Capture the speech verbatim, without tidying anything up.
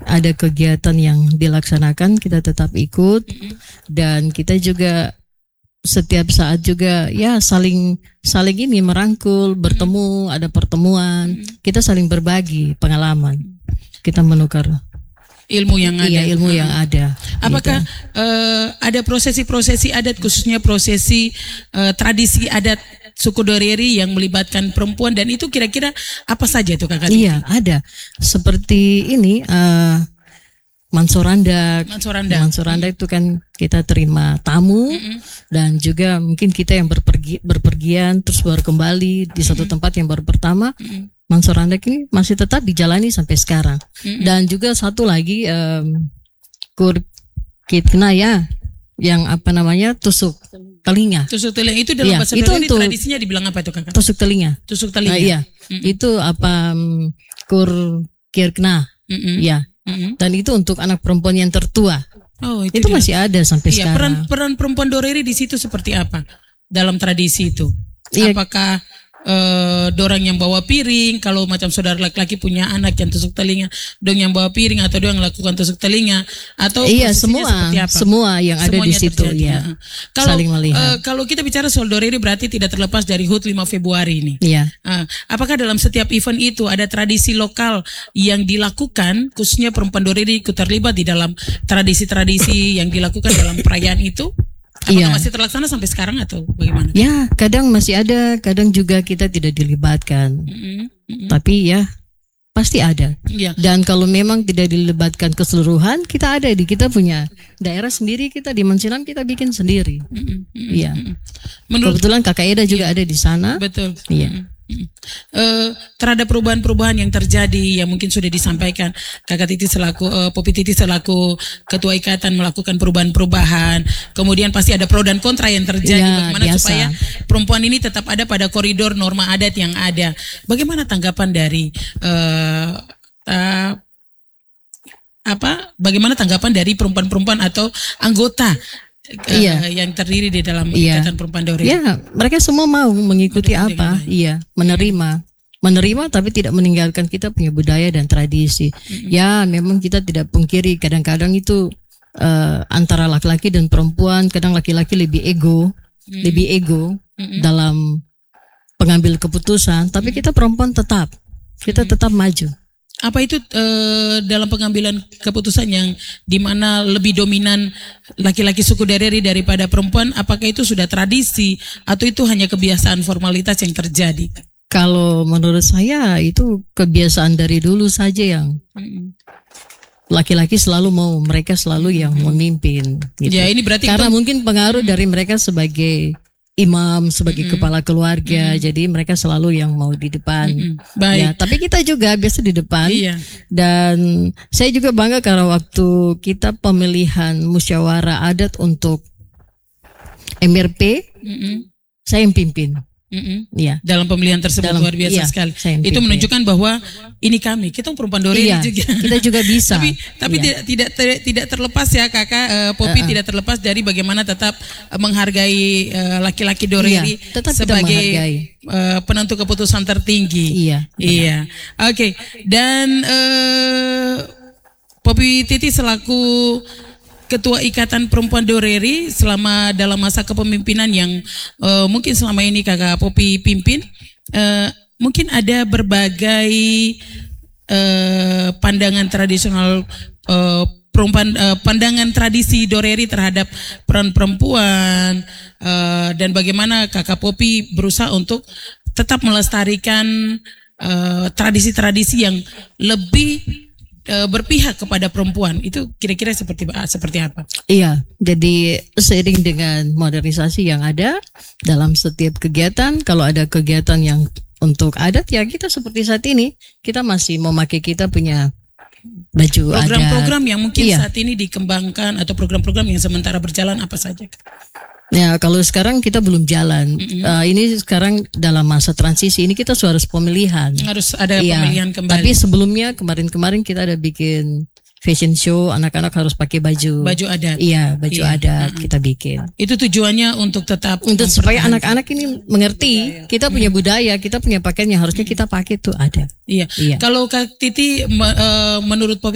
ada kegiatan yang dilaksanakan kita tetap ikut, mm-hmm. dan kita juga setiap saat juga ya saling saling ini merangkul, bertemu, mm-hmm. ada pertemuan, mm-hmm. kita saling berbagi pengalaman, kita menukar ilmu yang ada. Iya, ilmu yang ada. Apakah gitu. uh, ada prosesi-prosesi adat, khususnya prosesi uh, tradisi adat suku Doreri yang melibatkan perempuan, dan itu kira-kira apa saja itu Kakak? Iya, ada. Seperti ini uh, Mansoranda. Mansoranda. Mansoranda mm-hmm. itu kan kita terima tamu, mm-hmm. dan juga mungkin kita yang berpergi, berpergian terus baru kembali di satu mm-hmm. tempat yang baru pertama. Mm-hmm. Mansoranda ini masih tetap dijalani sampai sekarang. Mm-hmm. Dan juga satu lagi um, kur kitna ya, yang apa namanya tusuk telinga. Tusuk telinga itu dalam ya, bahasa itu Doreri untuk tradisinya dibilang apa itu Kakak? Tusuk telinga. Tusuk telinga. Nah, iya. Mm-hmm. Itu apa um, kur kirkna. Mm-hmm. Ya. Mm-hmm. Dan itu untuk anak perempuan yang tertua. Oh, itu, itu masih ada sampai iya, sekarang. Peran peran perempuan Doreri di situ seperti apa dalam tradisi itu? Iya. Apakah Uh, dorang yang bawa piring, kalau macam saudara laki-laki punya anak yang tusuk telinga, dong yang bawa piring atau dong yang lakukan tusuk telinga, atau iya semua semua yang ada di situ ya. Kalau uh, kalau kita bicara soal Doreri berarti tidak terlepas dari H U T lima Februari ini. Iya. Uh, apakah dalam setiap event itu ada tradisi lokal yang dilakukan, khususnya perempuan Doreri ikut terlibat di dalam tradisi-tradisi yang dilakukan dalam perayaan itu? Apakah iya. masih terlaksana sampai sekarang atau bagaimana? Ya, kadang masih ada, kadang juga kita tidak dilibatkan. Mm-hmm. Mm-hmm. Tapi ya pasti ada. Yeah. Dan kalau memang tidak dilibatkan keseluruhan, kita ada di kita punya daerah sendiri, kita di Mansilam kita bikin sendiri. Iya. Mm-hmm. Mm-hmm. Kebetulan Kakak Eda juga yeah. ada di sana. Betul. Iya. Mm-hmm. Uh, terhadap perubahan-perubahan yang terjadi yang mungkin sudah disampaikan Kakak Titi selaku uh, Popi Titi selaku ketua ikatan melakukan perubahan-perubahan, kemudian pasti ada pro dan kontra yang terjadi ya, bagaimana biasa. Supaya perempuan ini tetap ada pada koridor norma adat yang ada. Bagaimana tanggapan dari uh, uh, apa bagaimana tanggapan dari perempuan-perempuan atau anggota iya. Uh, yang terdiri di dalam iya. ikatan perempuan Doreri? Iya, mereka semua mau mengikuti Betul, apa? Menerima. Iya, menerima, menerima, tapi tidak meninggalkan kita punya budaya dan tradisi. Mm-hmm. Ya, memang kita tidak pungkiri kadang-kadang itu uh, antara laki-laki dan perempuan, kadang laki-laki lebih ego, mm-hmm. lebih ego mm-hmm. dalam pengambil keputusan, tapi mm-hmm. kita perempuan tetap, kita mm-hmm. tetap maju. Apa itu uh, dalam pengambilan keputusan yang dimana lebih dominan laki-laki suku Doreri daripada perempuan? Apakah itu sudah tradisi atau itu hanya kebiasaan formalitas yang terjadi? Kalau menurut saya itu kebiasaan dari dulu saja yang laki-laki selalu mau, mereka selalu yang memimpin. Gitu. Ya ini berarti karena itu... mungkin pengaruh dari mereka sebagai imam, sebagai mm-hmm. kepala keluarga, mm-hmm. jadi mereka selalu yang mau di depan. Mm-hmm. Baik. Ya, tapi kita juga biasa di depan. Iya. Dan saya juga bangga karena waktu kita pemilihan musyawarah adat untuk M R P, mm-hmm. saya yang pimpin. Mm-hmm. Ya. Dalam pemilihan tersebut dalam, luar biasa iya, sekali. Itu menunjukkan bahwa ini kami, kita perempuan Doreri iya, juga. Kita juga bisa. tapi tapi iya. tidak tidak tidak tidak terlepas ya Kakak uh, Popi uh-uh. tidak terlepas dari bagaimana tetap uh, menghargai uh, laki-laki Doreri iya, sebagai uh, penentu keputusan tertinggi. Iya. Iya. Oke. Okay. Dan uh, Popi Titi selaku Ketua Ikatan Perempuan Doreri selama dalam masa kepemimpinan yang uh, mungkin selama ini Kakak Popi pimpin, uh, mungkin ada berbagai uh, pandangan tradisional uh, perempuan, uh, pandangan tradisi Doreri terhadap peran perempuan uh, dan bagaimana Kakak Popi berusaha untuk tetap melestarikan uh, tradisi-tradisi yang lebih berpihak kepada perempuan. Itu kira-kira seperti seperti apa? Iya, jadi seiring dengan modernisasi yang ada dalam setiap kegiatan, kalau ada kegiatan yang untuk adat ya kita seperti saat ini, kita masih memakai kita punya baju adat. Program-program yang mungkin iya. saat ini dikembangkan atau program-program yang sementara berjalan apa saja? Ya kalau sekarang kita belum jalan, mm-hmm. uh, ini sekarang dalam masa transisi ini kita harus pemilihan. Harus ada ya, pemilihan kembali. Tapi sebelumnya kemarin-kemarin kita ada bikin fashion show, anak-anak harus pakai baju. Baju adat. Iya baju iya. adat mm-hmm. kita bikin. Itu tujuannya untuk tetap untuk supaya anak-anak ini mengerti kita punya budaya, kita punya pakaian yang harusnya kita pakai itu ada. Iya. iya. Kalau Kak Titi menurut Popi